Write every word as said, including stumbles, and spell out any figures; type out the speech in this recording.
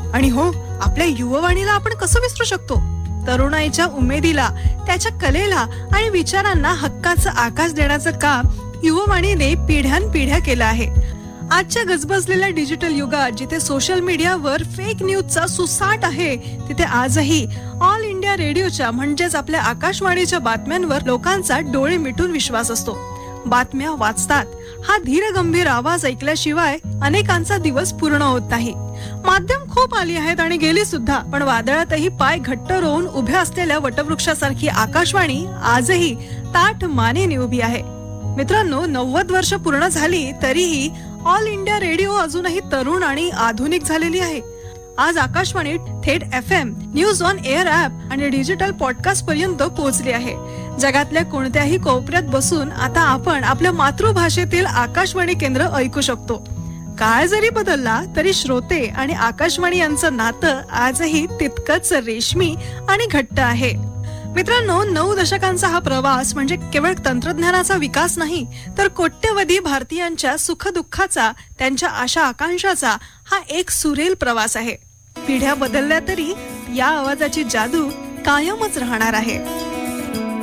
आणि हो, आपल्या युववाणीला आपण कसं विसरू शकतो? तरुणाईच्या उमेदीला, त्याच्या कलेला आणि विचारांना हक्काचं आकाश देण्याचं काम युववाणीने पिढ्यानपिढ्या केलं आहे. आजच्या गजबजलेल्या डिजिटल युगात जिथे सोशल मीडियावर फेक न्यूजचा सुसाट आहे, तिथे आजही ऑल इंडिया रेडिओच्या म्हणजेच आपल्या आकाशवाणीच्या बातम्यांवर लोकांचा डोळे मिटून विश्वास असतो. बातम्या वाचतात, हा धीरगंभीर आवाज ऐकल्याशिवाय अनेकांचा दिवस पूर्ण होत नाही. माध्यम खूप आली आहेत आणि गेली सुद्धा, पण वादळातही पाय घट्ट रोवून उभ्या असलेल्या वटवृक्षासारखी आकाशवाणी आजही ताठ मानेने उभी आहे. मित्रांनो, नव्वद वर्ष पूर्ण झाली तरीही ऑल इंडिया रेडिओ अजूनही तरुण आणि आधुनिक झालेली आहे. आज आकाशवाणी थेट F M, news on air app आणि डिजिटल पॉडकास्ट पर्यंत पोहोचली आहे. जगातल्या कोणत्याही कोपऱ्यात बसून आता आपण आपल्या मातृभाषेतील आकाशवाणी केंद्र ऐकू शकतो. काळ जरी बदलला तरी श्रोते आणि आकाशवाणी यांचं नातं आजही तितकंच रेशमी आणि घट्ट आहे. मित्रांनो, नऊ दशकांचा हा प्रवास म्हणजे केवळ तंत्रज्ञानाचा विकास नाही, तर कोट्यवधी भारतीयांच्या सुखदुःखाचा, त्यांच्या आशा आकांक्षाचा हा एक सुरेल प्रवास आहे. पिढ्या बदलल्या तरी या आवाजाची जादू कायमच राहणार आहे.